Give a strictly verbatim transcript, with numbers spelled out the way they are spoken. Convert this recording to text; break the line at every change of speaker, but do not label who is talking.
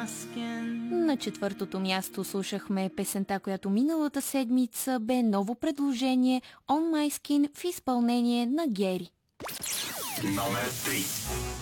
my skin.
На четвъртото място слушахме песента, която миналата седмица бе ново предложение On My Skin в изпълнение на Гери.
Номер три.